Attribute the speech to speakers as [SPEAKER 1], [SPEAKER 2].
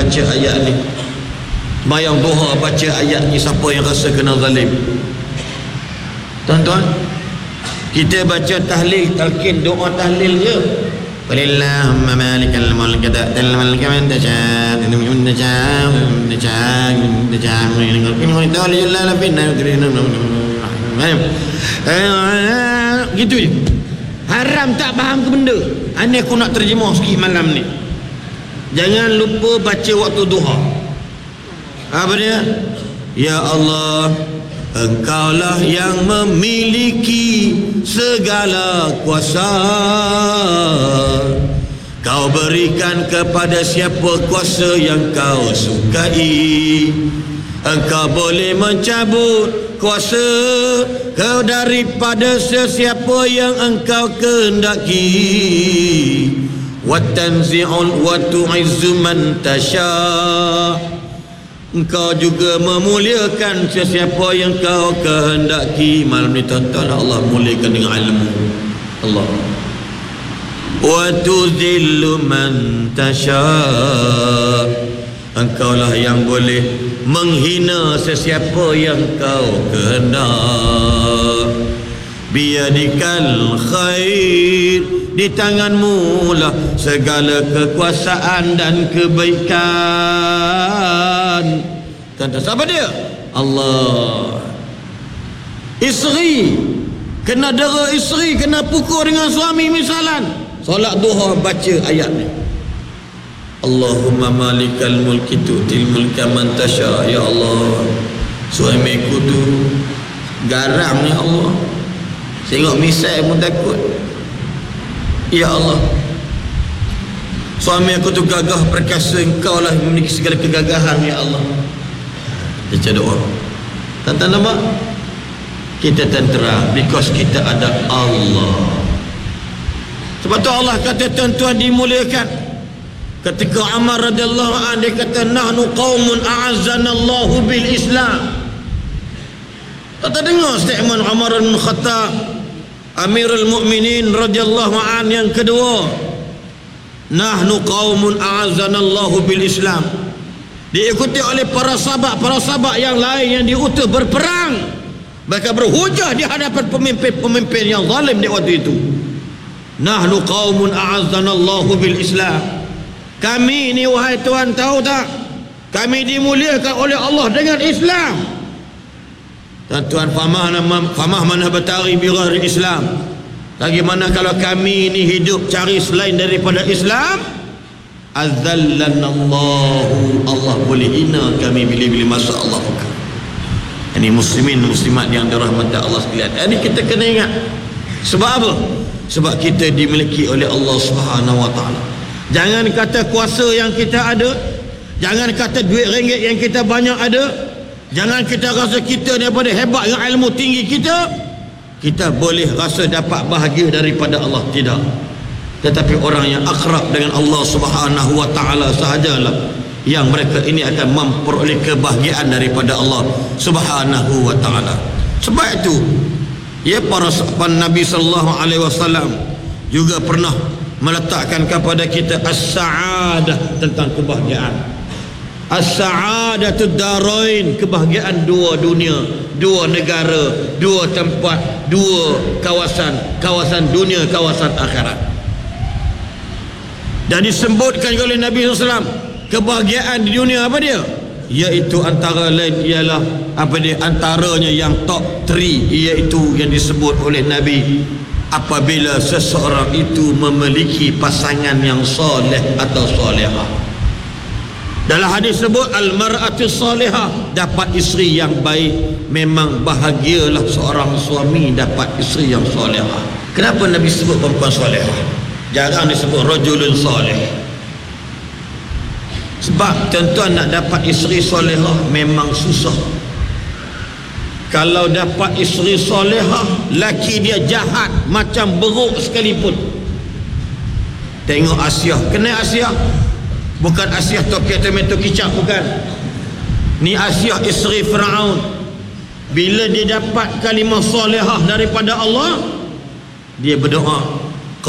[SPEAKER 1] baca ayat ni. Bayang duha baca ayat ni, siapa yang rasa kena zalim? Tuan-tuan, kita baca tahlil, talqin doa tahlil je. Walillahumma malikal mulk tu'til mulka man tasha' wa man tasha' gitu je. Haram tak faham ke benda? Ini aku nak terjemah sikit malam ni. Jangan lupa baca waktu duha. Apa dia? Ya Allah, Engkaulah yang memiliki segala kuasa. Kau berikan kepada siapa kuasa yang kau sukai. Engkau boleh mencabut kuasa kau daripada sesiapa yang engkau kehendaki. Wa tanzi'ul wa tu'izzu man tasha'. Engkau juga memuliakan sesiapa yang kau kehendaki. Malam ni tuan-tuan, Allah muliakan dengan ilmu Allah. Wa tuzillu man tasha'. Engkaulah yang boleh menghina sesiapa yang kau kehendak. Biyadikal khair, di tanganmu lah segala kekuasaan dan kebaikan. Tuan-tuan, siapa dia? Allah. Isteri kena dera, isteri kena pukul dengan suami misalan. Solat duha baca ayat ni. Allahumma malikal mulki tu'til mulka man tasha'. Ya Allah, suamiku tu garam ya Allah, tengok misal pun takut. Ya Allah, suami aku tu gagah perkasa, Engkau lah memiliki segala kegagahan ya Allah. Baca doa. Tuan-tuan nampak? Kita tentera because kita ada Allah. Sebab tu Allah kata tuan-tuan dimuliakan. Ketika Umar radhiyallahu anhu dia kata nahnu qaumun a'azzanallahu bil Islam. Tak dengar statement Umar bin Khattab, Amirul Mukminin radhiyallahu anhu yang kedua. Nahnu qaumun a'azzanallahu bil Islam. Diikuti oleh para sahabat yang lain yang diutus berperang. Mereka berhujah di hadapan pemimpin-pemimpin yang zalim di waktu itu. Nahnu qaumun a'azzanallahu bil Islam. Kami ni wahai Tuhan tahu tak, kami dimuliakan oleh Allah dengan Islam. Tuan-tuan, famah mana batari bi ghairi Islam. Bagaimana kalau kami ni hidup cari selain daripada Islam? Azallanallahu, Allah boleh hina kami bila-bila masa Allah buka. Ini muslimin muslimat yang dirahmati Allah sekalian. Ini kita kena ingat. Sebab apa? Sebab kita dimiliki oleh Allah Subhanahu wa taala. Jangan kata kuasa yang kita ada, jangan kata duit ringgit yang kita banyak ada, jangan kita rasa kita daripada hebat dengan ilmu tinggi kita boleh rasa dapat bahagia daripada Allah. Tidak. Tetapi orang yang akrab dengan Allah Subhanahu wa taala sahajalah yang mereka ini akan memperoleh kebahagiaan daripada Allah Subhanahu wa taala. Sebab itu ya para sahabat Nabi sallallahu alaihi wasallam juga pernah meletakkan kepada kita as-sa'adah, tentang kebahagiaan. As-sa'adatud darain, kebahagiaan dua dunia, dua negara, dua tempat, dua kawasan, kawasan dunia, kawasan akhirat. Dan disebutkan oleh Nabi SAW kebahagiaan di dunia apa dia? Iaitu antara lain ialah apa dia, antaranya yang top 3 iaitu yang disebut oleh Nabi, apabila seseorang itu memiliki pasangan yang soleh atau solehah. Dalam hadis sebut al-mar'atu solehah, dapat isteri yang baik. Memang bahagialah seorang suami dapat isteri yang solehah. Kenapa Nabi sebut perempuan solehah? Jarang disebut rajulun soleh. Sebab tuan-tuan nak dapat isteri solehah memang susah. Kalau dapat isteri solehah, laki dia jahat macam beruk sekalipun. Tengok Asyah, kenal Asyah? Bukan Asyah topi tomato kicap, bukan. Ni Asyah isteri Firaun. Bila dia dapat kalimah solehah daripada Allah, dia berdoa,